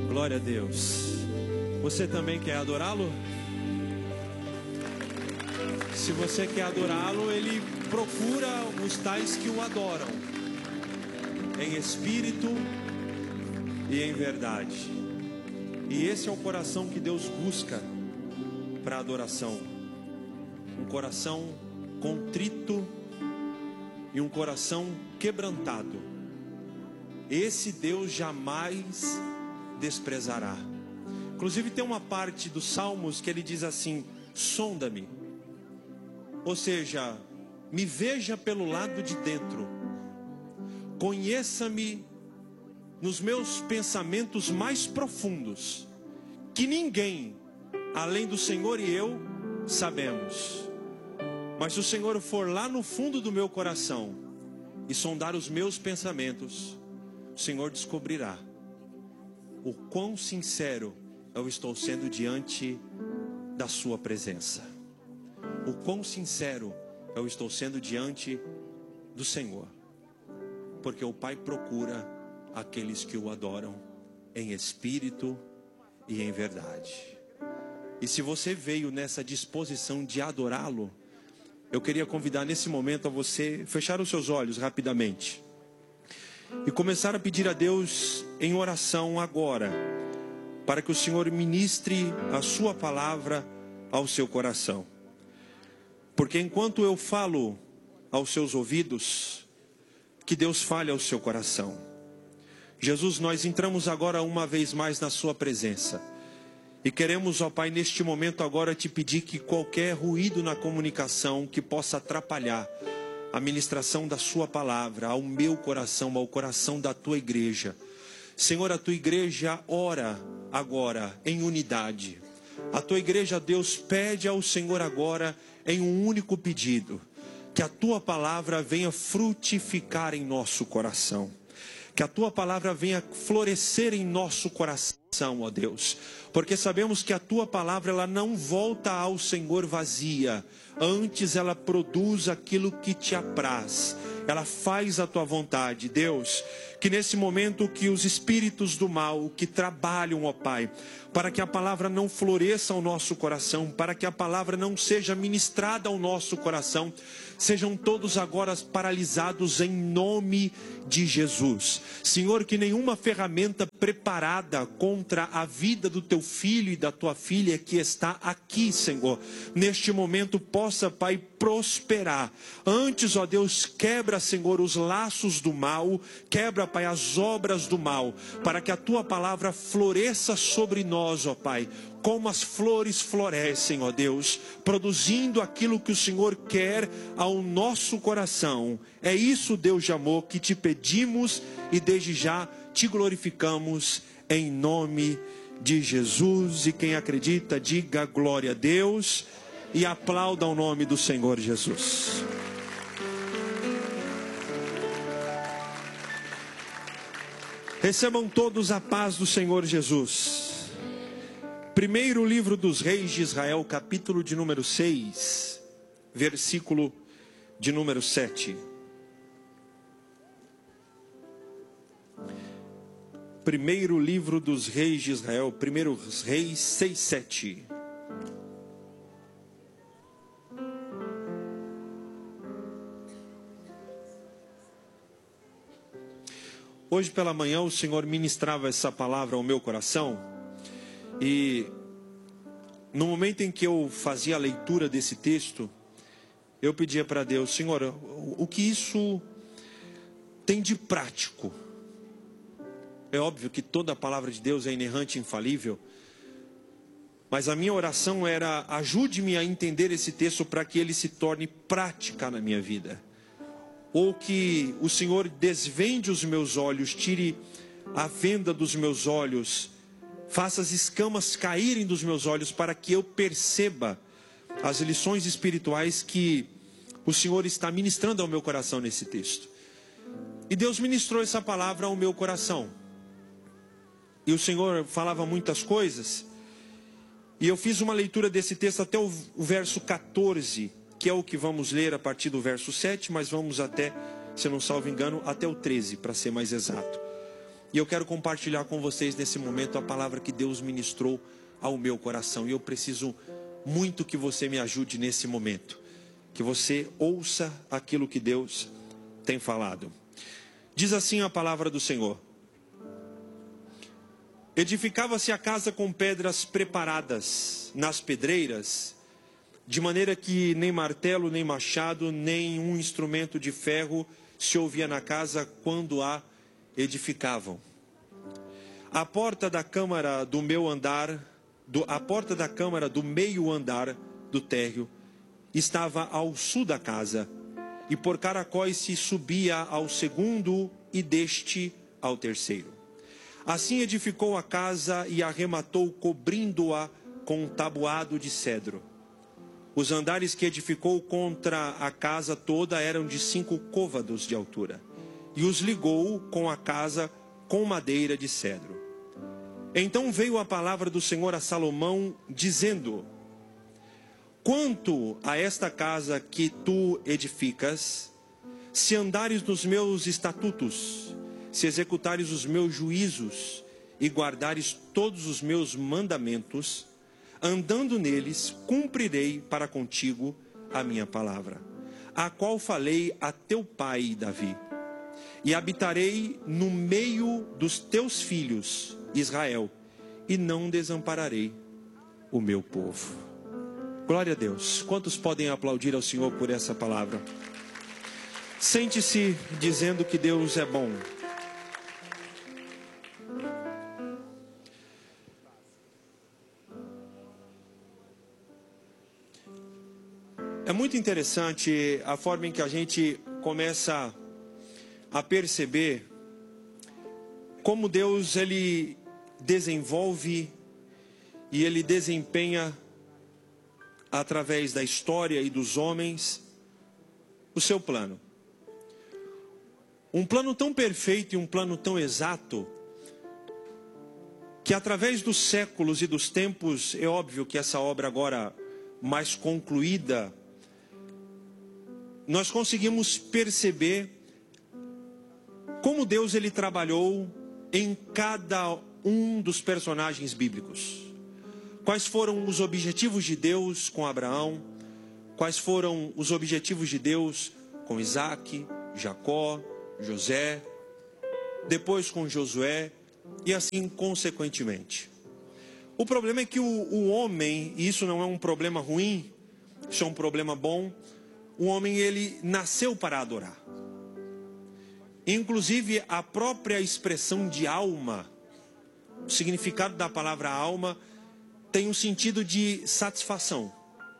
Glória a Deus. Você também quer adorá-lo? Se você quer adorá-lo, ele procura os tais que o adoram, em espírito e em verdade. E esse é o coração que Deus busca para adoração. Um coração contrito e um coração quebrantado. Esse Deus jamais desprezará. Inclusive tem uma parte dos Salmos que ele diz assim: sonda-me, ou seja, me veja pelo lado de dentro, conheça-me nos meus pensamentos mais profundos, que ninguém além do Senhor e eu sabemos. Mas se o Senhor for lá no fundo do meu coração e sondar os meus pensamentos, o Senhor descobrirá o quão sincero eu estou sendo diante da sua presença. O quão sincero eu estou sendo diante do Senhor. Porque o Pai procura aqueles que o adoram em espírito e em verdade. E se você veio nessa disposição de adorá-lo, eu queria convidar nesse momento a você fechar os seus olhos rapidamente e começar a pedir a Deus em oração agora, para que o Senhor ministre a sua palavra ao seu coração. Porque enquanto eu falo aos seus ouvidos, que Deus fale ao seu coração. Jesus, nós entramos agora uma vez mais na sua presença. E queremos, ó Pai, neste momento agora te pedir que qualquer ruído na comunicação que possa atrapalhar a ministração da sua palavra ao meu coração, ao coração da tua igreja. Senhor, a tua igreja ora agora em unidade. A tua igreja, Deus, pede ao Senhor agora em um único pedido: que a tua palavra venha frutificar em nosso coração. Que a tua palavra venha florescer em nosso coração, ó Deus. Porque sabemos que a tua palavra, ela não volta ao Senhor vazia. Antes ela produz aquilo que te apraz. Ela faz a tua vontade, Deus. Que nesse momento que os espíritos do mal que trabalham, ó Pai, para que a palavra não floresça ao nosso coração, para que a palavra não seja ministrada ao nosso coração, sejam todos agora paralisados em nome de Jesus. Senhor, que nenhuma ferramenta preparada contra a vida do teu filho e da tua filha que está aqui, Senhor, neste momento possa, Pai, prosperar. Antes, ó Deus, quebra, Senhor, os laços do mal, quebra, Pai, as obras do mal, para que a tua palavra floresça sobre nós, ó Pai, como as flores florescem, ó Deus, produzindo aquilo que o Senhor quer ao nosso coração. É isso, Deus de amor, que te pedimos e desde já te glorificamos em nome de Jesus. E quem acredita, diga glória a Deus e aplauda o nome do Senhor Jesus. Recebam todos a paz do Senhor Jesus. Primeiro livro dos Reis de Israel, capítulo de número 6, versículo de número 7. Primeiro livro dos Reis de Israel, primeiro Reis 6, 7. Hoje pela manhã o Senhor ministrava essa palavra ao meu coração. E no momento em que eu fazia a leitura desse texto, eu pedia para Deus: Senhor, o que isso tem de prático? É óbvio que toda a palavra de Deus é inerrante e infalível, mas a minha oração era: ajude-me a entender esse texto para que ele se torne prática na minha vida. Ou que o Senhor desvende os meus olhos, tire a venda dos meus olhos, faça as escamas caírem dos meus olhos, para que eu perceba as lições espirituais que o Senhor está ministrando ao meu coração nesse texto. E Deus ministrou essa palavra ao meu coração. E o Senhor falava muitas coisas. E eu fiz uma leitura desse texto até o verso 14, que é o que vamos ler a partir do verso 7, mas vamos até, se eu não salvo engano, até o 13, para ser mais exato. E eu quero compartilhar com vocês nesse momento a palavra que Deus ministrou ao meu coração. E eu preciso muito que você me ajude nesse momento. Que você ouça aquilo que Deus tem falado. Diz assim a palavra do Senhor: edificava-se a casa com pedras preparadas nas pedreiras, de maneira que nem martelo, nem machado, nem um instrumento de ferro se ouvia na casa quando a edificavam. A porta da câmara do meu andar, a porta da câmara do meio andar do térreo estava ao sul da casa, e por caracóis se subia ao segundo e deste ao terceiro. Assim edificou a casa e arrematou, cobrindo-a com um tabuado de cedro. Os andares que edificou contra a casa toda eram de 5 côvados de altura, e os ligou com a casa com madeira de cedro. Então veio a palavra do Senhor a Salomão, dizendo: quanto a esta casa que tu edificas, se andares nos meus estatutos, se executares os meus juízos e guardares todos os meus mandamentos, andando neles, cumprirei para contigo a minha palavra, a qual falei a teu pai Davi. E habitarei no meio dos teus filhos, Israel, e não desampararei o meu povo. Glória a Deus. Quantos podem aplaudir ao Senhor por essa palavra? Sente-se dizendo que Deus é bom. É muito interessante a forma em que a gente começa a perceber como Deus ele desenvolve e ele desempenha através da história e dos homens o seu plano. Um plano tão perfeito e um plano tão exato que através dos séculos e dos tempos, é óbvio que essa obra agora mais concluída, nós conseguimos perceber como Deus ele trabalhou em cada um dos personagens bíblicos. Quais foram os objetivos de Deus com Abraão? Quais foram os objetivos de Deus com Isaac, Jacó, José, depois com Josué e assim consequentemente. O problema é que o homem, e isso não é um problema ruim, isso é um problema bom, o homem ele nasceu para adorar. Inclusive a própria expressão de alma, o significado da palavra alma tem um sentido de satisfação,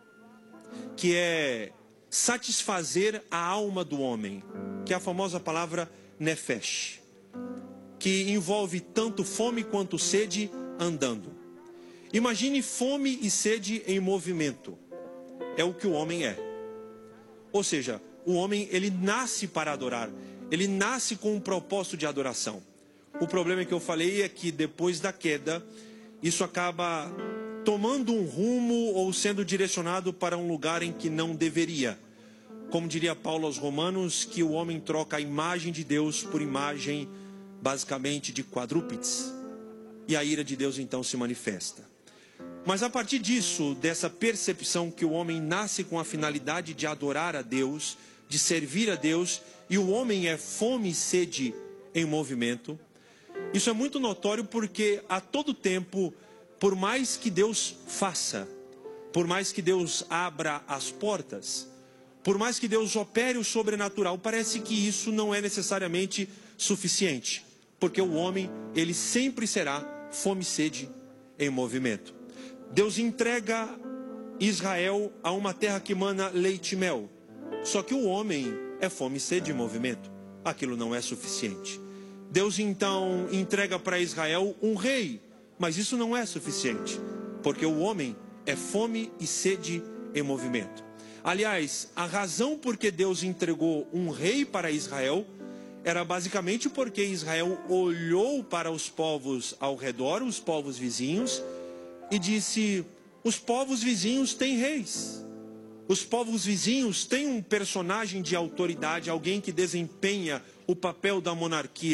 que é satisfazer a alma do homem, que é a famosa palavra nefesh, que envolve tanto fome quanto sede andando. Imagine fome e sede em movimento, é o que o homem é. Ou seja, o homem ele nasce para adorar, ele nasce com um propósito de adoração. O problema que eu falei é que depois da queda, isso acaba tomando um rumo ou sendo direcionado para um lugar em que não deveria. Como diria Paulo aos Romanos, que o homem troca a imagem de Deus por imagem basicamente de quadrúpedes. E a ira de Deus então se manifesta. Mas a partir disso, dessa percepção que o homem nasce com a finalidade de adorar a Deus, de servir a Deus, e o homem é fome e sede em movimento, isso é muito notório porque a todo tempo, por mais que Deus faça, por mais que Deus abra as portas, por mais que Deus opere o sobrenatural, parece que isso não é necessariamente suficiente, porque o homem, ele sempre será fome e sede em movimento. Deus entrega Israel a uma terra que mana leite e mel, só que o homem é fome e sede em movimento, aquilo não é suficiente. Deus então entrega para Israel um rei, mas isso não é suficiente, porque o homem é fome e sede em movimento. Aliás, a razão por que Deus entregou um rei para Israel era basicamente porque Israel olhou para os povos ao redor, os povos vizinhos, e disse: os povos vizinhos têm reis, os povos vizinhos têm um personagem de autoridade, alguém que desempenha o papel da monarquia.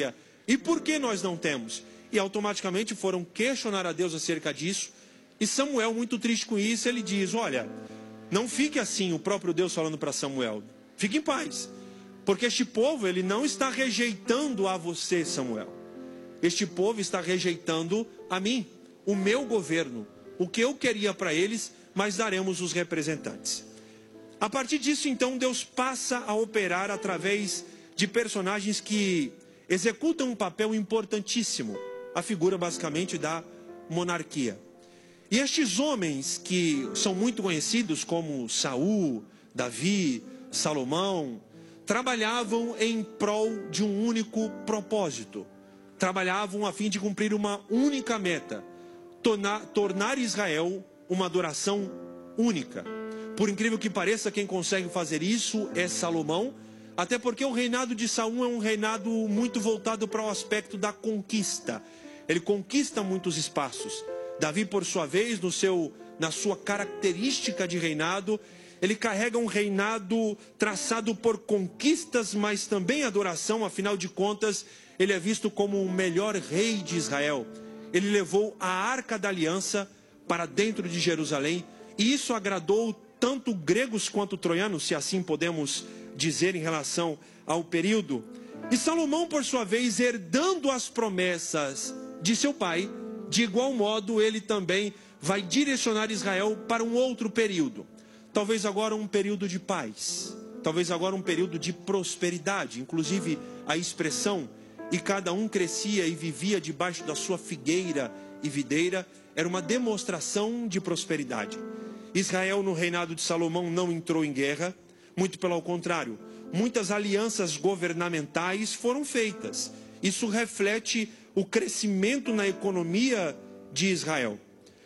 E por que nós não temos? E automaticamente foram questionar a Deus acerca disso. E Samuel, muito triste com isso, ele diz: olha, não fique assim, o próprio Deus falando para Samuel. Fique em paz. Porque este povo, ele não está rejeitando a você, Samuel. Este povo está rejeitando a mim, o meu governo. O que eu queria para eles, mas daremos os representantes. A partir disso, então, Deus passa a operar através de personagens que executam um papel importantíssimo. A figura, basicamente, da monarquia. E estes homens, que são muito conhecidos como Saul, Davi, Salomão, trabalhavam em prol de um único propósito. Trabalhavam a fim de cumprir uma única meta: tornar Israel uma adoração única. Por incrível que pareça, quem consegue fazer isso é Salomão, até porque o reinado de Saul é um reinado muito voltado para o aspecto da conquista. Ele conquista muitos espaços. Davi, por sua vez, na sua característica de reinado, ele carrega um reinado traçado por conquistas, mas também adoração. Afinal de contas, ele é visto como o melhor rei de Israel. Ele levou a Arca da Aliança para dentro de Jerusalém, e isso agradou tanto gregos quanto troianos, se assim podemos dizer, em relação ao período. E Salomão, por sua vez, herdando as promessas de seu pai, de igual modo ele também vai direcionar Israel para um outro período. Talvez agora um período de paz, talvez agora um período de prosperidade. Inclusive a expressão "e cada um crescia e vivia debaixo da sua figueira e videira" era uma demonstração de prosperidade. Israel, no reinado de Salomão, não entrou em guerra, muito pelo contrário. Muitas alianças governamentais foram feitas. Isso reflete o crescimento na economia de Israel.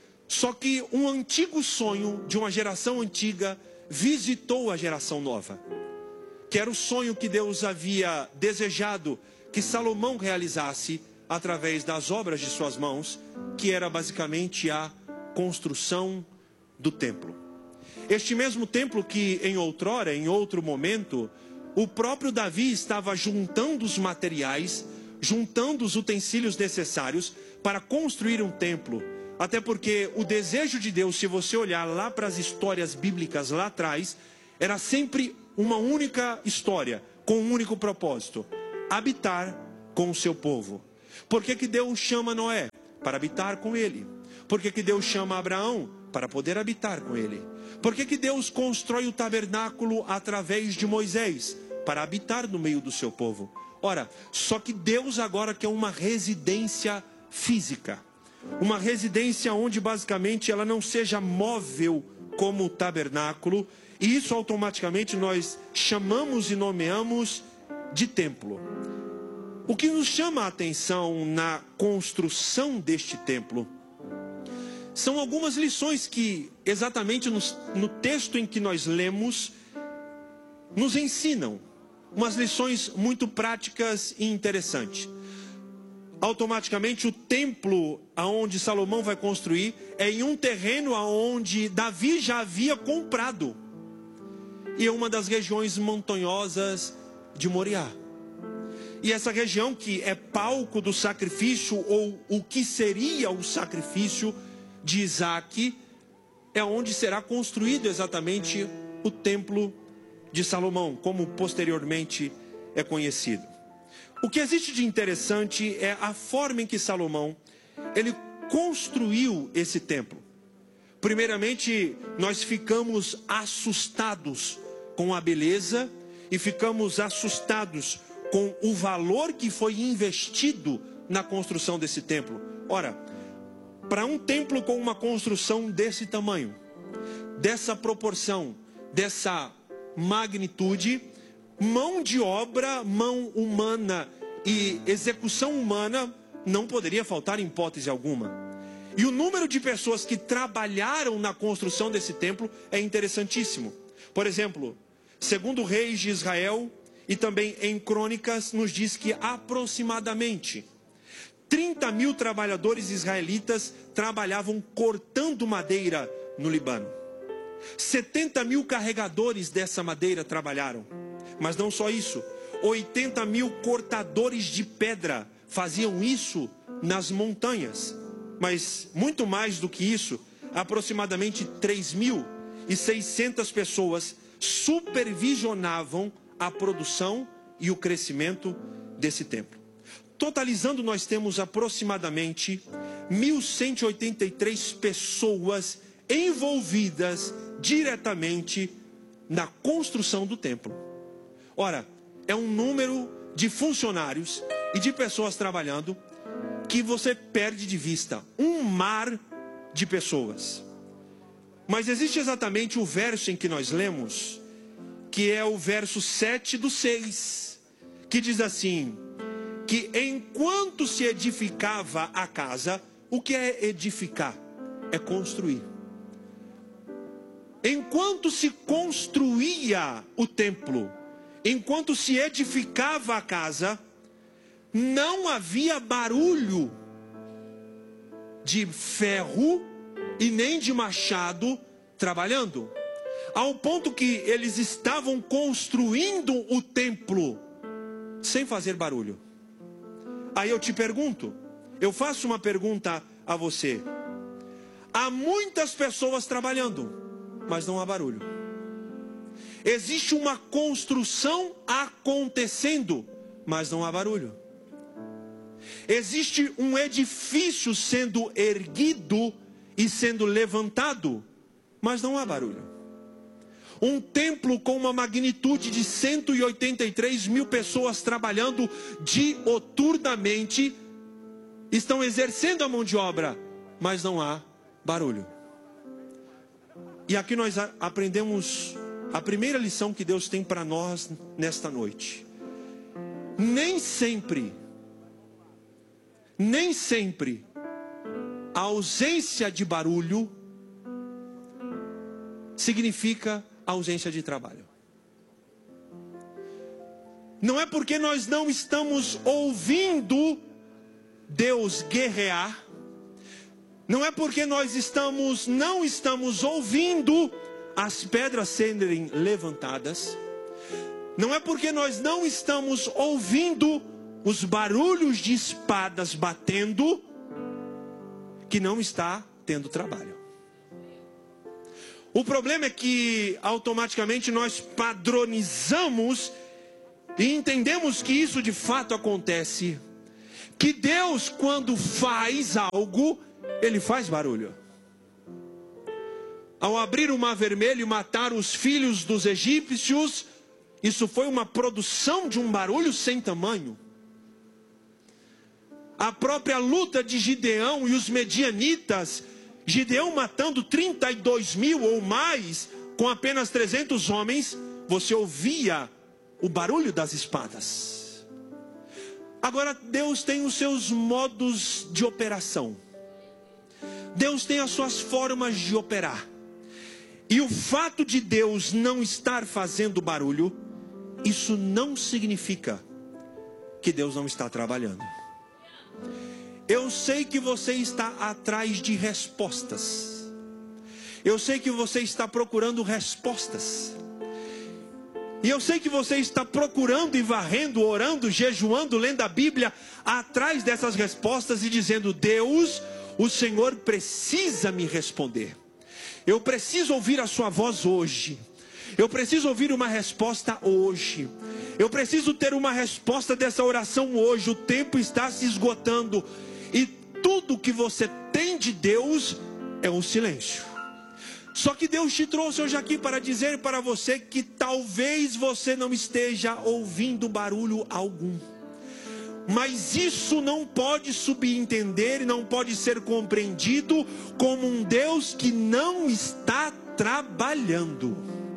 Só que um antigo sonho de uma geração antiga visitou a geração nova, que era o sonho que Deus havia desejado que Salomão realizasse através das obras de suas mãos, que era basicamente a construção do templo. Este mesmo templo que em outrora, em outro momento, o próprio Davi estava juntando os materiais, juntando os utensílios necessários para construir um templo. Até porque o desejo de Deus, se você olhar lá para as histórias bíblicas lá atrás, era sempre uma única história, com um único propósito: habitar com o seu povo. Por que Deus chama Noé? Para habitar com ele. Por que Deus chama Abraão? Para poder habitar com ele. Por que Deus constrói o tabernáculo através de Moisés? Para habitar no meio do seu povo. Ora, só que Deus agora quer uma residência física. Uma residência onde basicamente ela não seja móvel como o tabernáculo. E isso automaticamente nós chamamos e nomeamos de templo. O que nos chama a atenção na construção deste templo são algumas lições que, exatamente no texto em que nós lemos, nos ensinam. Umas lições muito práticas e interessantes. Automaticamente o templo aonde Salomão vai construir é em um terreno aonde Davi já havia comprado. E é uma das regiões montanhosas de Moriá. E essa região que é palco do sacrifício, ou o que seria o sacrifício de Isaac, é onde será construído exatamente o templo de Salomão, como posteriormente é conhecido. O que existe de interessante é a forma em que Salomão ele construiu esse templo. Primeiramente, nós ficamos assustados com a beleza e ficamos assustados com o valor que foi investido na construção desse templo. Ora, para um templo com uma construção desse tamanho, dessa proporção, dessa magnitude, mão de obra, mão humana e execução humana não poderia faltar em hipótese alguma. E o número de pessoas que trabalharam na construção desse templo é interessantíssimo. Por exemplo, segundo Reis de Israel e também em Crônicas, nos diz que aproximadamente 30.000 trabalhadores israelitas trabalhavam cortando madeira no Líbano. 70.000 carregadores dessa madeira trabalharam. Mas não só isso, 80.000 cortadores de pedra faziam isso nas montanhas. Mas muito mais do que isso, aproximadamente 3.600 pessoas supervisionavam a produção e o crescimento desse templo. Totalizando, nós temos aproximadamente 1.183 pessoas envolvidas diretamente na construção do templo. Ora, é um número de funcionários e de pessoas trabalhando que você perde de vista, um mar de pessoas. Mas existe exatamente o verso em que nós lemos, que é o verso 7 do 6, que diz assim, que enquanto se edificava a casa, o que é edificar? É construir. Enquanto se construía o templo, enquanto se edificava a casa, não havia barulho de ferro e nem de machado trabalhando, ao ponto que eles estavam construindo o templo sem fazer barulho. Aí eu te pergunto, eu faço uma pergunta a você. Há muitas pessoas trabalhando, mas não há barulho. Existe uma construção acontecendo, mas não há barulho. Existe um edifício sendo erguido e sendo levantado, mas não há barulho. Um templo com uma magnitude de 183 mil pessoas trabalhando dioturnamente, estão exercendo a mão de obra, mas não há barulho. E aqui nós aprendemos a primeira lição que Deus tem para nós nesta noite. Nem sempre a ausência de barulho significa ausência de trabalho. Não é porque nós não estamos ouvindo Deus guerrear, não é porque nós não estamos ouvindo as pedras serem levantadas, não é porque nós não estamos ouvindo os barulhos de espadas batendo, que não está tendo trabalho. O problema é que automaticamente nós padronizamos e entendemos que isso de fato acontece. Que Deus, quando faz algo, Ele faz barulho. Ao abrir o mar vermelho e matar os filhos dos egípcios, isso foi uma produção de um barulho sem tamanho. A própria luta de Gideão e os medianitas, Gideão matando 32 mil ou mais, com apenas 300 homens, você ouvia o barulho das espadas. Agora, Deus tem os seus modos de operação. Deus tem as suas formas de operar. E o fato de Deus não estar fazendo barulho, isso não significa que Deus não está trabalhando. Eu sei que você está atrás de respostas. Eu sei que você está procurando respostas. E eu sei que você está procurando e varrendo, orando, jejuando, lendo a Bíblia, atrás dessas respostas e dizendo: Deus, o Senhor precisa me responder. Eu preciso ouvir a sua voz hoje. Eu preciso ouvir uma resposta hoje. Eu preciso ter uma resposta dessa oração hoje. O tempo está se esgotando. E tudo que você tem de Deus é um silêncio. Só que Deus te trouxe hoje aqui para dizer para você que talvez você não esteja ouvindo barulho algum. Mas isso não pode subentender e não pode ser compreendido como um Deus que não está trabalhando.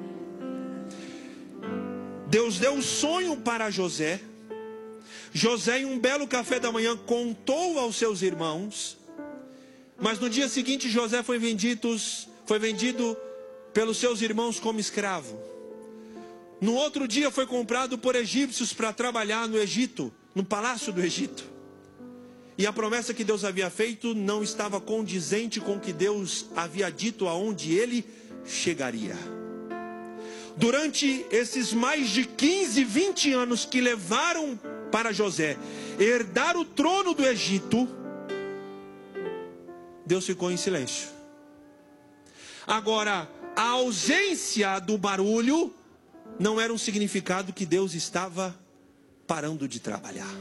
Deus deu um sonho para José. José, em um belo café da manhã, contou aos seus irmãos. Mas no dia seguinte, José foi vendido pelos seus irmãos como escravo. No outro dia foi comprado por egípcios para trabalhar no Egito, no palácio do Egito. E a promessa que Deus havia feito não estava condizente com o que Deus havia dito aonde ele chegaria. Durante esses mais de 15, 20 anos que levaram para José herdar o trono do Egito, Deus ficou em silêncio. Agora, a ausência do barulho não era um significado que Deus estava parando de trabalhar.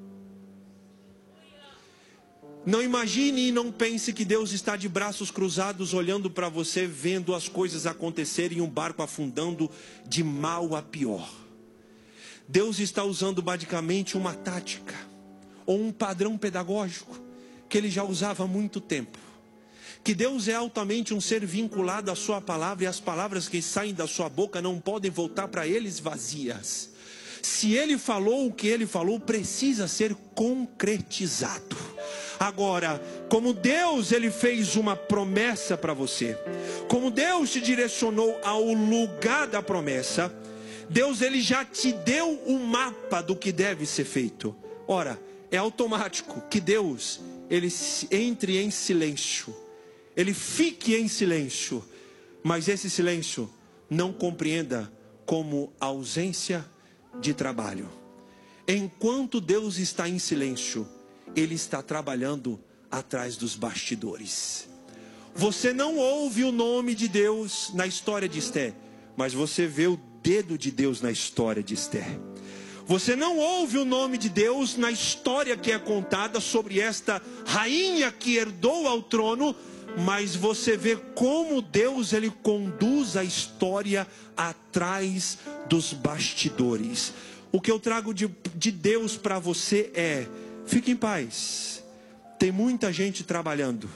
Não imagine e não pense que Deus está de braços cruzados olhando para você, vendo as coisas acontecerem e um barco afundando de mal a pior. Deus está usando basicamente uma tática ou um padrão pedagógico que Ele já usava há muito tempo. Que Deus é altamente um ser vinculado à sua palavra, e as palavras que saem da sua boca não podem voltar para eles vazias. Se Ele falou o que Ele falou, precisa ser concretizado. Agora, como Deus Ele fez uma promessa para você, como Deus te direcionou ao lugar da promessa, Deus Ele já te deu o mapa do que deve ser feito. Ora, é automático que Deus Ele entre em silêncio, Ele fique em silêncio, mas esse silêncio não compreenda como ausência de trabalho. Enquanto Deus está em silêncio, Ele está trabalhando atrás dos bastidores. Você não ouve o nome de Deus na história de Esté, mas você vê o dedo de Deus na história de Esté. Você não ouve o nome de Deus na história que é contada sobre esta rainha que herdou ao trono, mas você vê como Deus Ele conduz a história atrás dos bastidores. O que eu trago de Deus para você é: fique em paz. Tem muita gente trabalhando.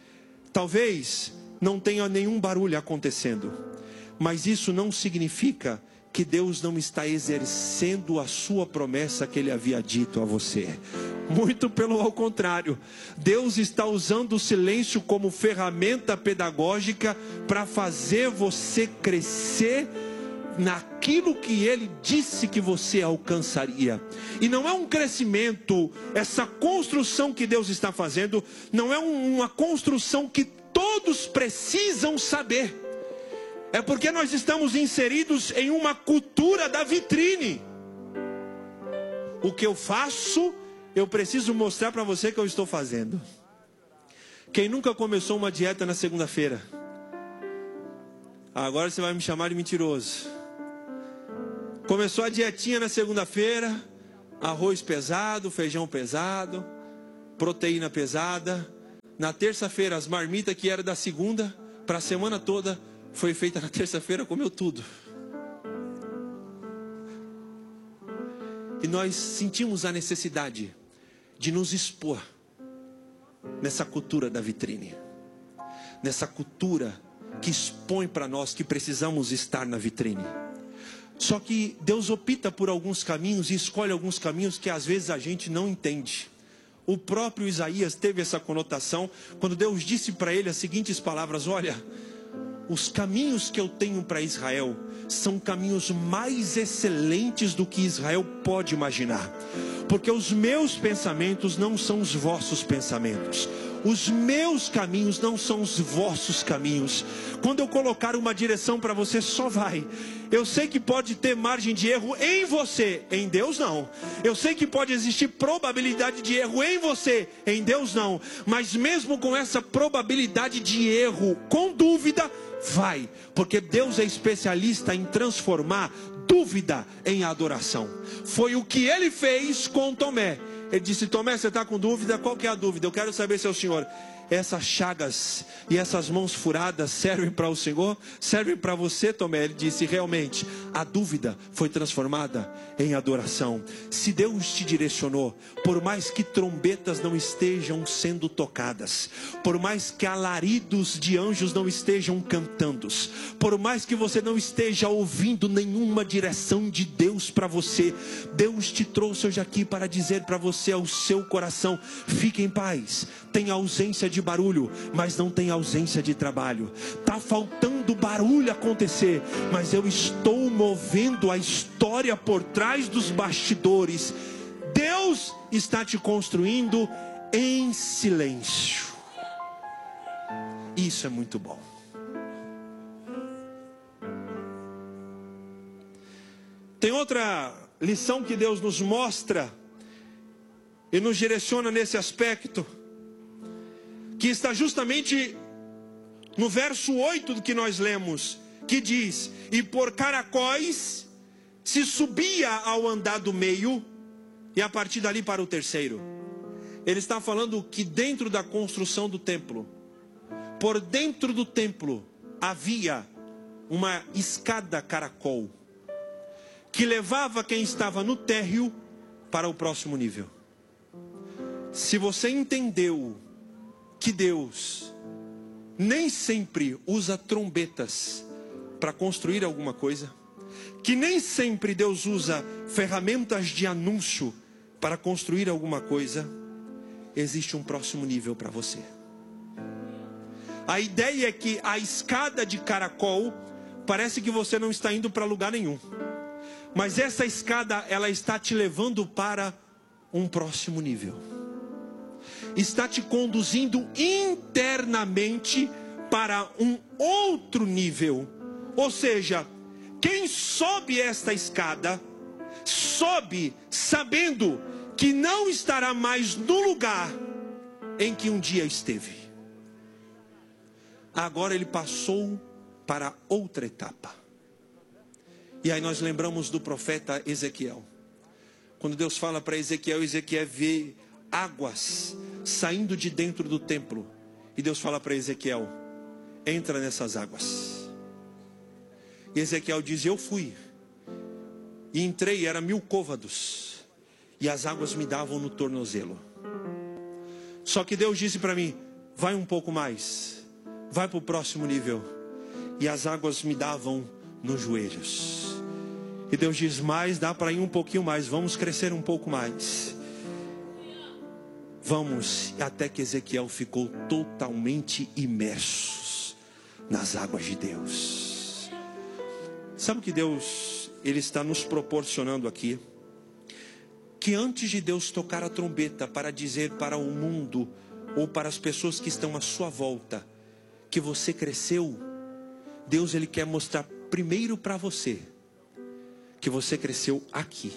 Talvez não tenha nenhum barulho acontecendo, mas isso não significa que Deus não está exercendo a sua promessa que Ele havia dito a você. Muito pelo contrário, Deus está usando o silêncio como ferramenta pedagógica para fazer você crescer naquilo que Ele disse que você alcançaria. E não é um crescimento, essa construção que Deus está fazendo, não é uma construção que todos precisam saber. É porque nós estamos inseridos em uma cultura da vitrine. O que eu faço, eu preciso mostrar para você que eu estou fazendo. Quem nunca começou uma dieta na segunda-feira? Agora você vai me chamar de mentiroso. Começou a dietinha na segunda-feira, arroz pesado, feijão pesado, proteína pesada. Na terça-feira, as marmitas que era da segunda para a semana toda, foi feita na terça-feira, comeu tudo. E nós sentimos a necessidade de nos expor nessa cultura da vitrine, nessa cultura que expõe para nós que precisamos estar na vitrine. Só que Deus opta por alguns caminhos e escolhe alguns caminhos que às vezes a gente não entende. O próprio Isaías teve essa conotação quando Deus disse para ele as seguintes palavras: olha, os caminhos que eu tenho para Israel são caminhos mais excelentes do que Israel pode imaginar. Porque os meus pensamentos não são os vossos pensamentos. Os meus caminhos não são os vossos caminhos. Quando eu colocar uma direção para você, só vai. Eu sei que pode ter margem de erro em você, em Deus não. Eu sei que pode existir probabilidade de erro em você, em Deus não. Mas mesmo com essa probabilidade de erro, com dúvida, vai. Porque Deus é especialista em transformar dúvida em adoração. Foi o que Ele fez com Tomé. Ele disse: Tomé, você está com dúvida? Qual que é a dúvida? Eu quero saber, seu Senhor, essas chagas e essas mãos furadas servem para o Senhor? Servem para você, Tomé? Ele disse: realmente, a dúvida foi transformada em adoração. Se Deus te direcionou, por mais que trombetas não estejam sendo tocadas, por mais que alaridos de anjos não estejam cantando, por mais que você não esteja ouvindo nenhuma direção de Deus para você, Deus te trouxe hoje aqui para dizer para você ao seu coração: fique em paz. Tem ausência de barulho, mas não tem ausência de trabalho. Está faltando barulho acontecer, mas eu estou movendo a história por trás dos bastidores. Deus está te construindo em silêncio. Isso é muito bom. Tem outra lição que Deus nos mostra e nos direciona nesse aspecto, que está justamente no verso 8 do que nós lemos, que diz: e por caracóis se subia ao andar do meio, e a partir dali para o terceiro. Ele está falando que dentro da construção do templo, por dentro do templo, havia uma escada caracol, que levava quem estava no térreo para o próximo nível. Se você entendeu que Deus nem sempre usa trombetas para construir alguma coisa, que nem sempre Deus usa ferramentas de anúncio para construir alguma coisa, existe um próximo nível para você. A ideia é que a escada de caracol parece que você não está indo para lugar nenhum, mas essa escada, ela está te levando para um próximo nível, está te conduzindo internamente para um outro nível. Ou seja, quem sobe esta escada, sobe sabendo que não estará mais no lugar em que um dia esteve. Agora ele passou para outra etapa. E aí nós lembramos do profeta Ezequiel. Quando Deus fala para Ezequiel, Ezequiel vê águas saindo de dentro do templo. E Deus fala para Ezequiel: entra nessas águas. E Ezequiel diz: eu fui e entrei, era 1000 côvados, e as águas me davam no tornozelo. Só que Deus disse para mim: vai um pouco mais, vai para o próximo nível. E as águas me davam nos joelhos. E Deus diz: mas dá para ir um pouquinho mais, vamos crescer um pouco mais. Vamos, até que Ezequiel ficou totalmente imerso nas águas de Deus. Sabe o que Deus, Ele está nos proporcionando aqui? Que antes de Deus tocar a trombeta para dizer para o mundo, ou para as pessoas que estão à sua volta, que você cresceu, Deus, Ele quer mostrar primeiro para você, que você cresceu aqui.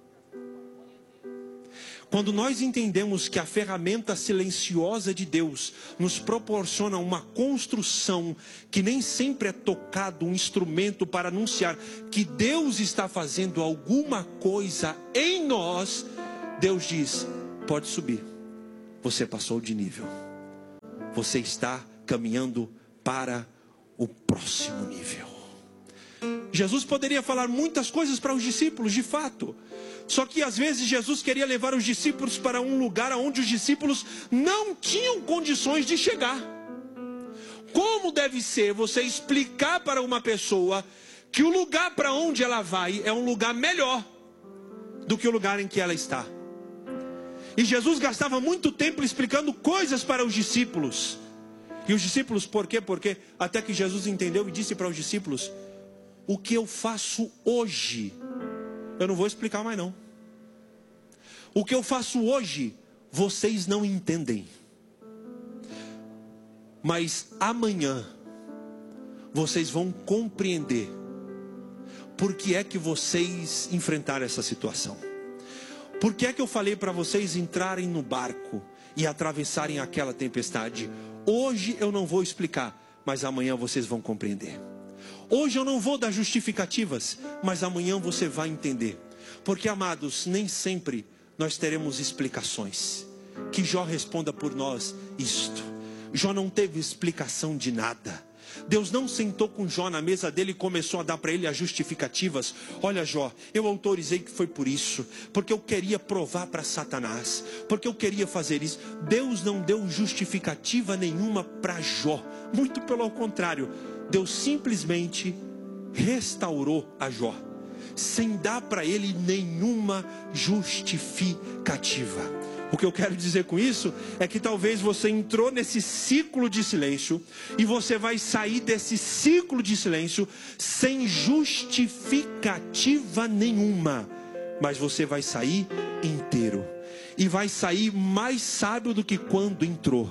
Quando nós entendemos que a ferramenta silenciosa de Deus nos proporciona uma construção, que nem sempre é tocado um instrumento para anunciar que Deus está fazendo alguma coisa em nós, Deus diz: pode subir, você passou de nível, você está caminhando para o próximo nível. Jesus poderia falar muitas coisas para os discípulos, de fato. Só que às vezes Jesus queria levar os discípulos para um lugar onde os discípulos não tinham condições de chegar. Como deve ser você explicar para uma pessoa que o lugar para onde ela vai é um lugar melhor do que o lugar em que ela está? E Jesus gastava muito tempo explicando coisas para os discípulos. E os discípulos, por quê? Porque até que Jesus entendeu e disse para os discípulos: o que eu faço hoje, eu não vou explicar mais não. O que eu faço hoje, vocês não entendem. Mas amanhã, vocês vão compreender por que é que vocês enfrentaram essa situação. Por que é que eu falei para vocês entrarem no barco e atravessarem aquela tempestade? Hoje eu não vou explicar, mas amanhã vocês vão compreender. Hoje eu não vou dar justificativas, mas amanhã você vai entender. Porque, amados, nem sempre nós teremos explicações. Que Jó responda por nós isto. Jó não teve explicação de nada. Deus não sentou com Jó na mesa dele e começou a dar para ele as justificativas. Olha, Jó, eu autorizei que foi por isso, porque eu queria provar para Satanás, porque eu queria fazer isso. Deus não deu justificativa nenhuma para Jó. Muito pelo contrário, Deus simplesmente restaurou a Jó, sem dar para ele nenhuma justificativa. O que eu quero dizer com isso é que talvez você entrou nesse ciclo de silêncio e você vai sair desse ciclo de silêncio sem justificativa nenhuma, mas você vai sair inteiro e vai sair mais sábio do que quando entrou.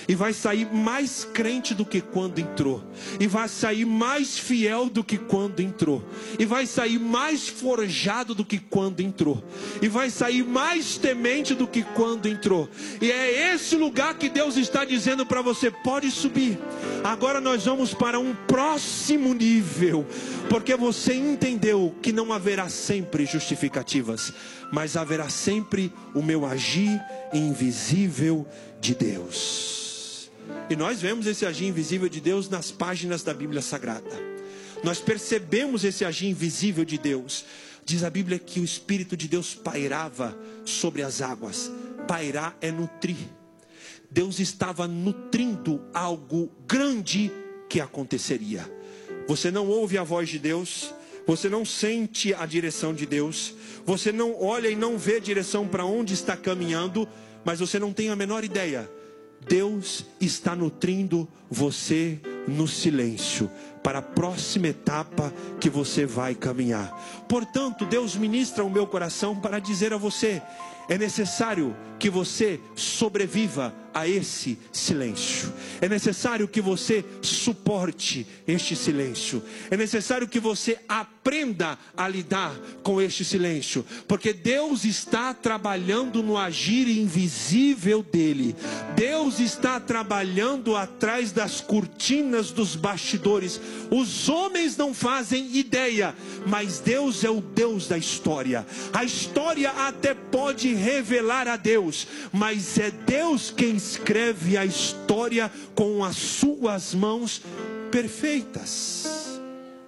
e vai sair mais crente do que quando entrou, e vai sair mais fiel do que quando entrou, e vai sair mais forjado do que quando entrou, e vai sair mais temente do que quando entrou. E é esse lugar que Deus está dizendo para você: pode subir. Agora nós vamos para um próximo nível, porque você entendeu que não haverá sempre justificativas, mas haverá sempre o meu agir invisível de Deus. E nós vemos esse agir invisível de Deus nas páginas da Bíblia Sagrada. Nós percebemos esse agir invisível de Deus. Diz a Bíblia que o Espírito de Deus pairava sobre as águas. Pairar é nutrir. Deus estava nutrindo algo grande que aconteceria. Você não ouve a voz de Deus, você não sente a direção de Deus, você não olha e não vê a direção para onde está caminhando, mas você não tem a menor ideia. Deus está nutrindo você no silêncio, para a próxima etapa que você vai caminhar. Portanto, Deus ministra o meu coração para dizer a você: é necessário que você sobreviva a esse silêncio. É necessário que você suporte este silêncio. É necessário que você aprenda a lidar com este silêncio. Porque Deus está trabalhando no agir invisível dele. Deus está trabalhando atrás das cortinas dos bastidores. Os homens não fazem ideia, mas Deus é o Deus da história. A história até pode revelar a Deus, mas é Deus quem escreve a história com as suas mãos perfeitas.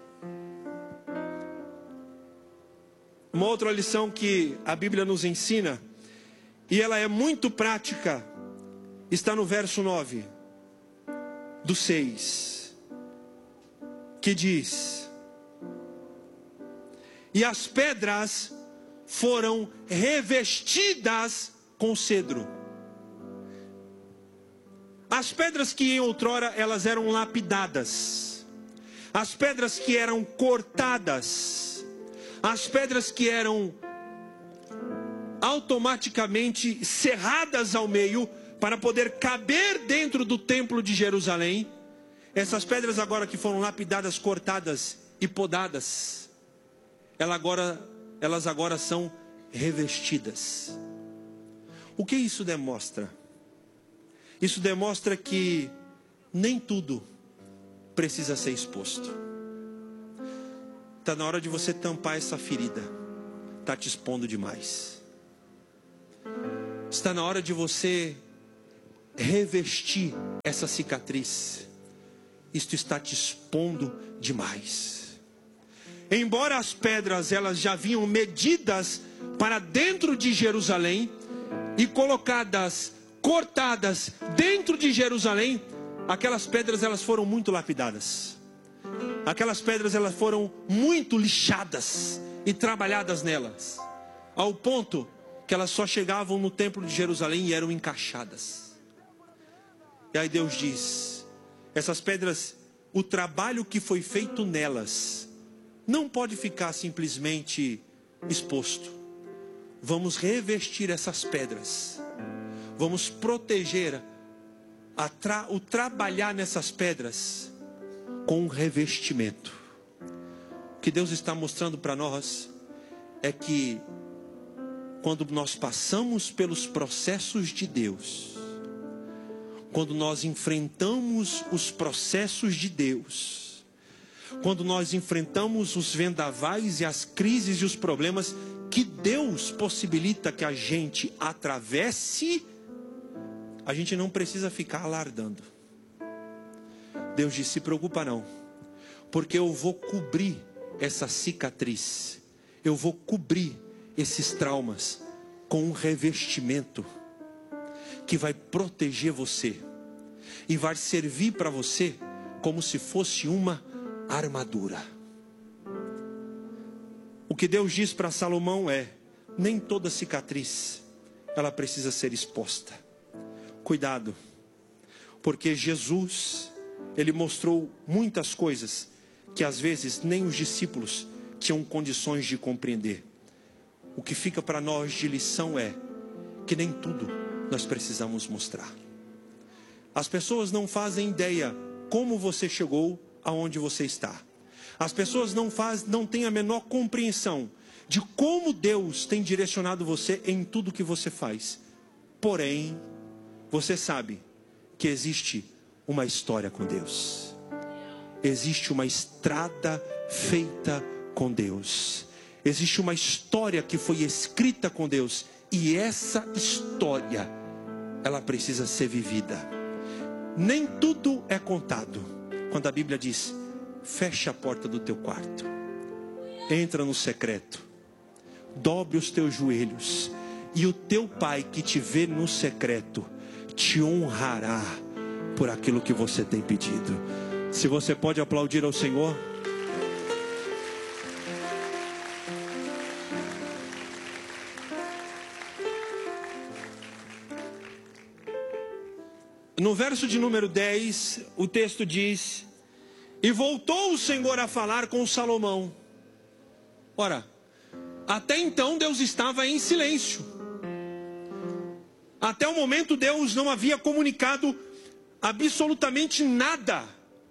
Uma outra lição que a Bíblia nos ensina, e ela é muito prática, está no verso 9 do 6, que diz: e as pedras foram revestidas com cedro. As pedras que em outrora elas eram lapidadas, as pedras que eram cortadas, as pedras que eram automaticamente serradas ao meio para poder caber dentro do templo de Jerusalém, essas pedras agora que foram lapidadas, cortadas e podadas, elas agora são revestidas. O que isso demonstra? Isso demonstra que nem tudo precisa ser exposto. Está na hora de você tampar essa ferida. Está te expondo demais. Está na hora de você revestir essa cicatriz. Isto está te expondo demais. Embora as pedras elas já vinham medidas para dentro de Jerusalém e colocadas, cortadas dentro de Jerusalém, aquelas pedras elas foram muito lapidadas. Aquelas pedras elas foram muito lixadas e trabalhadas nelas, ao ponto que elas só chegavam no templo de Jerusalém e eram encaixadas. E aí Deus diz: essas pedras, o trabalho que foi feito nelas não pode ficar simplesmente exposto. Vamos revestir essas pedras. Vamos proteger o trabalhar nessas pedras com um revestimento. O que Deus está mostrando para nós é que quando nós passamos pelos processos de Deus, quando nós enfrentamos os processos de Deus, quando nós enfrentamos os vendavais e as crises e os problemas que Deus possibilita que a gente atravesse, a gente não precisa ficar alardando. Deus disse: se preocupa não, porque eu vou cobrir essa cicatriz, eu vou cobrir esses traumas com um revestimento que vai proteger você e vai servir para você como se fosse uma armadura. O que Deus diz para Salomão é: nem toda cicatriz ela precisa ser exposta. Cuidado, porque Jesus, ele mostrou muitas coisas que às vezes nem os discípulos tinham condições de compreender. O que fica para nós de lição é que nem tudo nós precisamos mostrar. As pessoas não fazem ideia como você chegou aonde você está. As pessoas não têm a menor compreensão de como Deus tem direcionado você em tudo que você faz. Porém, você sabe que existe uma história com Deus. Existe uma estrada feita com Deus. Existe uma história que foi escrita com Deus. E essa história, ela precisa ser vivida. Nem tudo é contado. Quando a Bíblia diz: fecha a porta do teu quarto, entra no secreto, dobre os teus joelhos, e o teu pai que te vê no secreto te honrará por aquilo que você tem pedido. Se você pode aplaudir ao Senhor. No verso de número 10, o texto diz: e voltou o Senhor a falar com Salomão. Ora, até então Deus estava em silêncio. Até o momento Deus não havia comunicado absolutamente nada.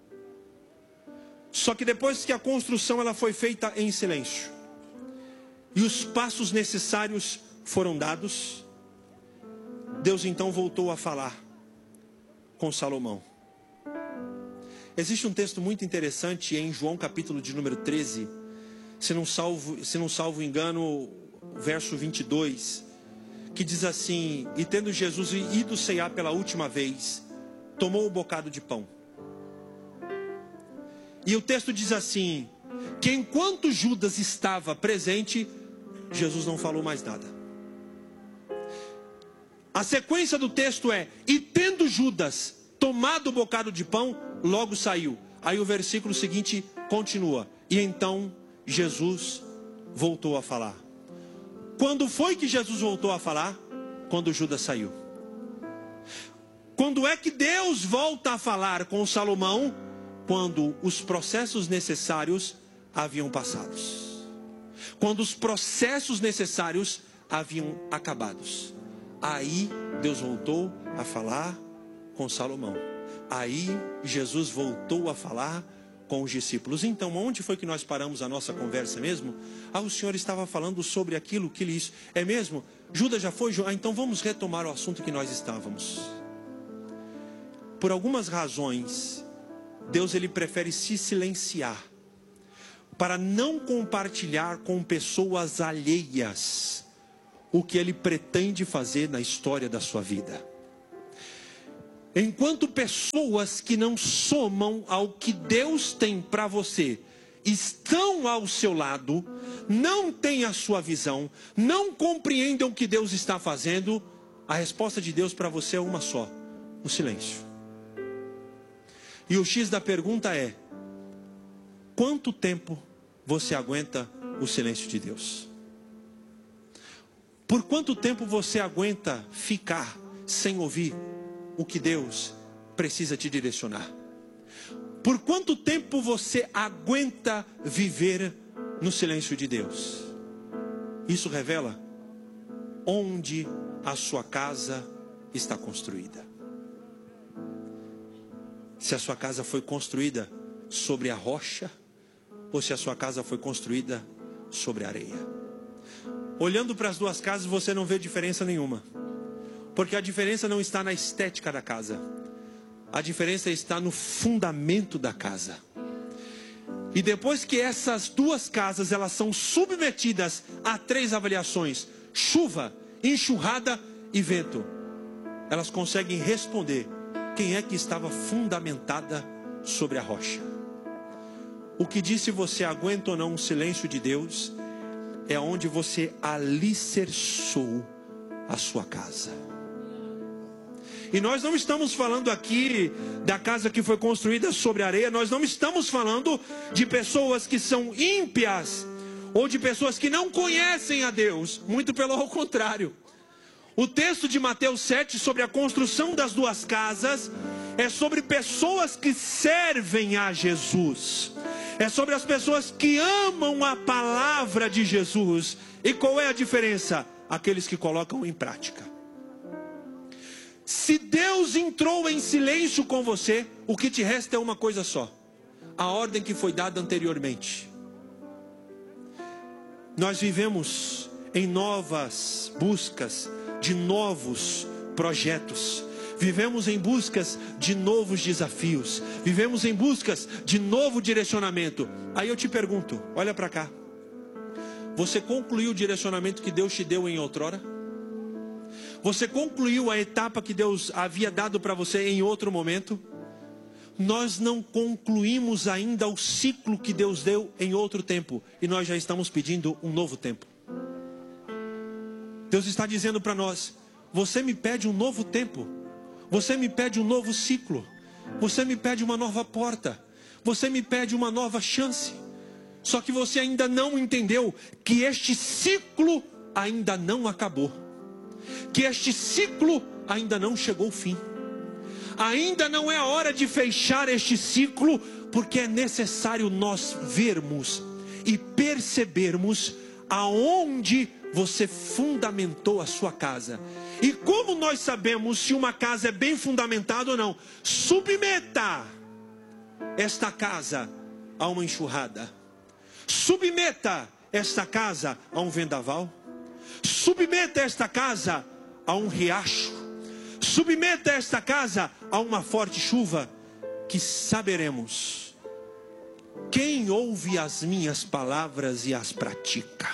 Só que depois que a construção ela foi feita em silêncio, e os passos necessários foram dados, Deus então voltou a falar com Salomão. Existe um texto muito interessante em João capítulo de número 13, se não salvo engano, verso 22, que diz assim: e tendo Jesus ido ceiar pela última vez, tomou o bocado de pão. E o texto diz assim, que enquanto Judas estava presente, Jesus não falou mais nada. A sequência do texto é: e tendo Judas tomado o bocado de pão, logo saiu. Aí o versículo seguinte continua: e então Jesus voltou a falar. Quando foi que Jesus voltou a falar? Quando Judas saiu. Quando é que Deus volta a falar com Salomão? Quando os processos necessários haviam passados. Quando os processos necessários haviam acabados. Aí Deus voltou a falar com Salomão. Aí Jesus voltou a falar com os discípulos. Então, onde foi que nós paramos a nossa conversa mesmo? O Senhor estava falando sobre aquilo que ele disse. É mesmo? Judas já foi? Então vamos retomar o assunto que nós estávamos. Por algumas razões, Deus ele prefere se silenciar para não compartilhar com pessoas alheias o que ele pretende fazer na história da sua vida. Enquanto pessoas que não somam ao que Deus tem para você estão ao seu lado, não têm a sua visão, não compreendem o que Deus está fazendo, a resposta de Deus para você é uma só: o silêncio. E o X da pergunta é: quanto tempo você aguenta o silêncio de Deus? Por quanto tempo você aguenta ficar sem ouvir o que Deus precisa te direcionar? Por quanto tempo você aguenta viver no silêncio de Deus? Isso revela onde a sua casa está construída. Se a sua casa foi construída sobre a rocha, ou se a sua casa foi construída sobre a areia. Olhando para as duas casas, você não vê diferença nenhuma. Porque a diferença não está na estética da casa. A diferença está no fundamento da casa. E depois que essas duas casas elas são submetidas a 3 avaliações: chuva, enxurrada e vento, elas conseguem responder quem é que estava fundamentada sobre a rocha. O que diz se você aguenta ou não o silêncio de Deus é onde você alicerçou a sua casa. E nós não estamos falando aqui da casa que foi construída sobre areia. Nós não estamos falando de pessoas que são ímpias ou de pessoas que não conhecem a Deus. Muito pelo contrário. O texto de Mateus 7 sobre a construção das duas casas é sobre pessoas que servem a Jesus. É sobre as pessoas que amam a palavra de Jesus. E qual é a diferença? Aqueles que colocam em prática. Se Deus entrou em silêncio com você, o que te resta é uma coisa só: a ordem que foi dada anteriormente. Nós vivemos em novas buscas de novos projetos. Vivemos em buscas de novos desafios. Vivemos em buscas de novo direcionamento. Aí eu te pergunto, olha para cá. Você concluiu o direcionamento que Deus te deu em outrora? Você concluiu a etapa que Deus havia dado para você em outro momento? Nós não concluímos ainda o ciclo que Deus deu em outro tempo. E nós já estamos pedindo um novo tempo. Deus está dizendo para nós: você me pede um novo tempo. Você me pede um novo ciclo. Você me pede uma nova porta. Você me pede uma nova chance. Só que você ainda não entendeu que este ciclo ainda não acabou. Que este ciclo ainda não chegou ao fim. Ainda não é a hora de fechar este ciclo, porque é necessário nós vermos e percebermos aonde você fundamentou a sua casa. E como nós sabemos se uma casa é bem fundamentada ou não? Submeta esta casa a uma enxurrada. Submeta esta casa a um vendaval. Submeta esta casa a um riacho. Submeta esta casa a uma forte chuva, que saberemos quem ouve as minhas palavras e as pratica.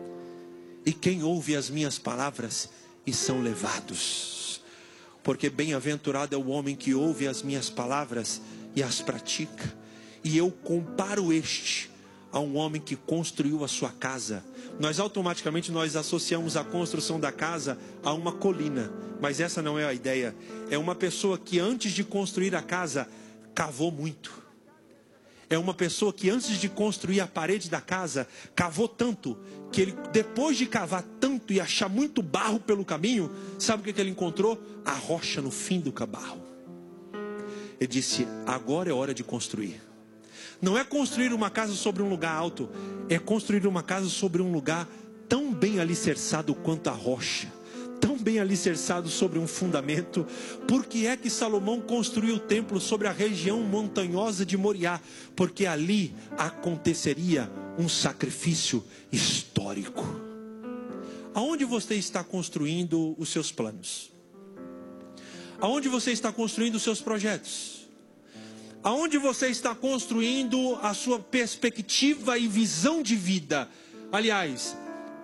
E quem ouve as minhas palavras e são levados. Porque bem-aventurado é o homem que ouve as minhas palavras e as pratica. E eu comparo este a um homem que construiu a sua casa. Nós automaticamente associamos a construção da casa a uma colina. Mas essa não é a ideia. É uma pessoa que antes de construir a casa, cavou muito. É uma pessoa que antes de construir a parede da casa, cavou tanto, que ele, depois de cavar tanto e achar muito barro pelo caminho, sabe o que ele encontrou? A rocha no fim do barro. Ele disse: agora é hora de construir. Não é construir uma casa sobre um lugar alto, é construir uma casa sobre um lugar tão bem alicerçado quanto a rocha, tão bem alicerçado sobre um fundamento. Por que é que Salomão construiu o templo sobre a região montanhosa de Moriá? Porque ali aconteceria um sacrifício histórico. Aonde você está construindo os seus planos? Aonde você está construindo os seus projetos? Aonde você está construindo a sua perspectiva e visão de vida? Aliás,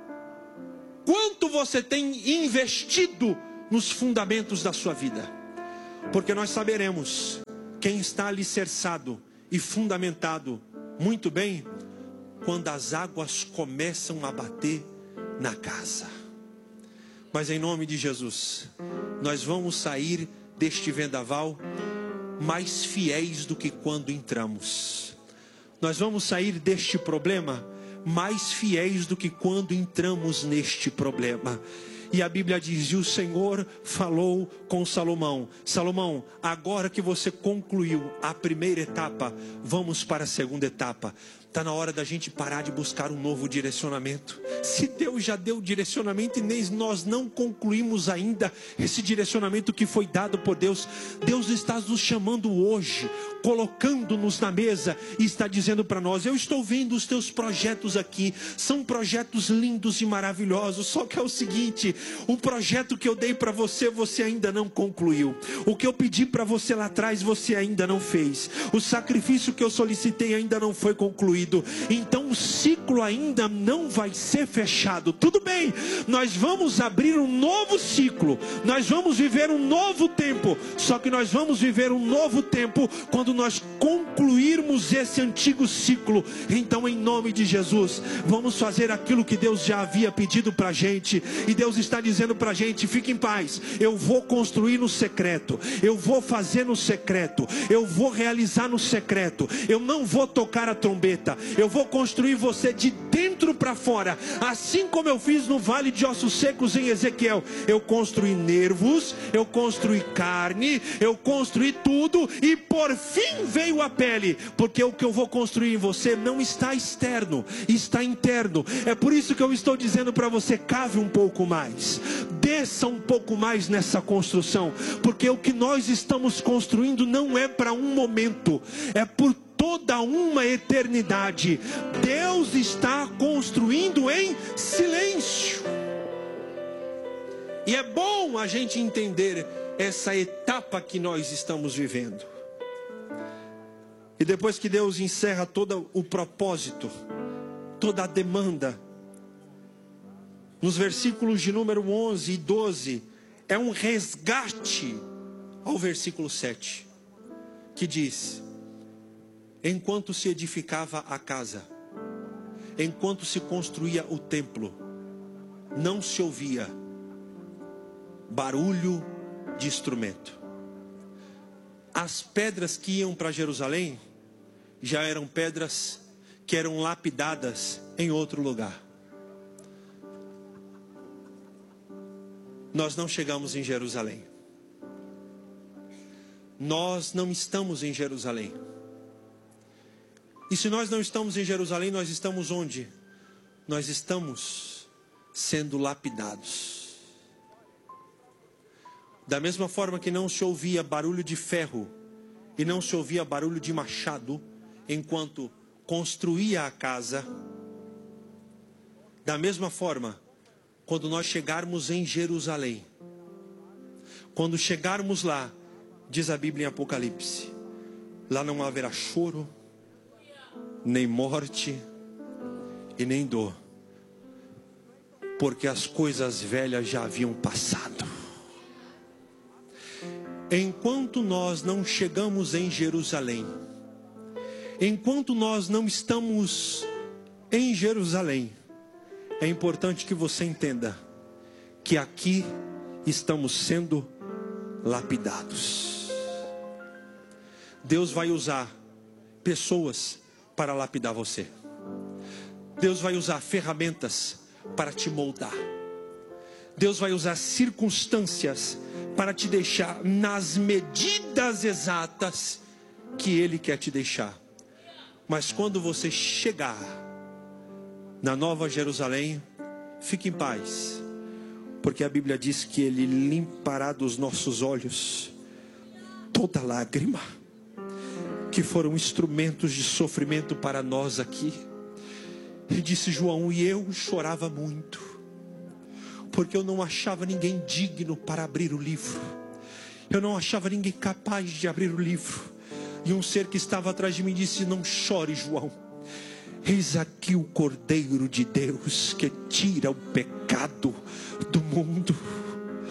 quanto você tem investido nos fundamentos da sua vida? Porque nós saberemos quem está alicerçado e fundamentado muito bem quando as águas começam a bater na casa. Mas em nome de Jesus, nós vamos sair deste vendaval mais fiéis do que quando entramos. Nós vamos sair deste problema mais fiéis do que quando entramos neste problema. E a Bíblia diz: e o Senhor falou com Salomão: Salomão, agora que você concluiu a primeira etapa, vamos para a segunda etapa. Está na hora da gente parar de buscar um novo direcionamento. Se Deus já deu direcionamento e nem nós não concluímos ainda esse direcionamento que foi dado por Deus, Deus está nos chamando hoje, colocando-nos na mesa e está dizendo para nós: eu estou vendo os teus projetos aqui, são projetos lindos e maravilhosos, só que é o seguinte, o projeto que eu dei para você, você ainda não concluiu. O que eu pedi para você lá atrás, você ainda não fez. O sacrifício que eu solicitei ainda não foi concluído. Então o ciclo ainda não vai ser fechado. Tudo bem, nós vamos abrir um novo ciclo, nós vamos viver um novo tempo. Só que nós vamos viver um novo tempo quando nós concluirmos esse antigo ciclo. Então, em nome de Jesus, vamos fazer aquilo que Deus já havia pedido para a gente. E Deus está dizendo para a gente: fique em paz, eu vou construir no secreto, eu vou fazer no secreto, eu vou realizar no secreto, eu não vou tocar a trombeta, eu vou construir você de dentro para fora, assim como eu fiz no vale de ossos secos em Ezequiel. Eu construí nervos, eu construí carne, eu construí tudo, e por fim Sim, veio a pele, porque o que eu vou construir em você não está externo, está interno. É por isso que eu estou dizendo para você: cave um pouco mais, desça um pouco mais nessa construção, porque o que nós estamos construindo não é para um momento, é por toda uma eternidade. Deus está construindo em silêncio. E é bom a gente entender essa etapa que nós estamos vivendo. E depois que Deus encerra todo o propósito, toda a demanda, nos versículos de número 11 e 12, é um resgate ao versículo 7, que diz: enquanto se edificava a casa, enquanto se construía o templo, não se ouvia barulho de instrumento. As pedras que iam para Jerusalém já eram pedras que eram lapidadas em outro lugar. Nós não chegamos em Jerusalém. Nós não estamos em Jerusalém. E se nós não estamos em Jerusalém, nós estamos onde? Nós estamos sendo lapidados. Da mesma forma que não se ouvia barulho de ferro e não se ouvia barulho de machado enquanto construía a casa, da mesma forma, quando nós chegarmos em Jerusalém, quando chegarmos lá, diz a Bíblia em Apocalipse, lá não haverá choro, nem morte e nem dor, porque as coisas velhas já haviam passado. Enquanto nós não chegamos em Jerusalém, enquanto nós não estamos em Jerusalém, é importante que você entenda que aqui estamos sendo lapidados. Deus vai usar pessoas para lapidar você. Deus vai usar ferramentas para te moldar. Deus vai usar circunstâncias para te deixar nas medidas exatas que Ele quer te deixar. Mas quando você chegar na Nova Jerusalém, fique em paz, porque a Bíblia diz que Ele limpará dos nossos olhos toda lágrima, que foram instrumentos de sofrimento para nós aqui. E disse João: e eu chorava muito, porque eu não achava ninguém digno para abrir o livro. Eu não achava ninguém capaz de abrir o livro. E um ser que estava atrás de mim disse: não chore, João. Eis aqui o Cordeiro de Deus que tira o pecado do mundo.